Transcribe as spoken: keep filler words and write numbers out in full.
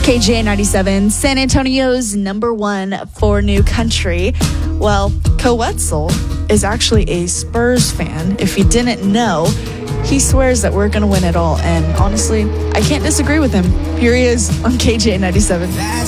K J ninety-seven, San Antonio's number one for new country. Well, Co Wetzel is actually a Spurs fan. If you didn't know, he swears that we're going to win it all. And honestly, I can't disagree with him. Here he is on K J ninety-seven.